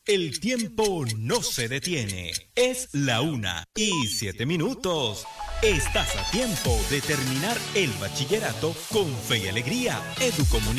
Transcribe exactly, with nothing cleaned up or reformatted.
El tiempo no se detiene. Es la una y siete minutos. Estás a tiempo de terminar el bachillerato con fe y alegría. Educomunicación.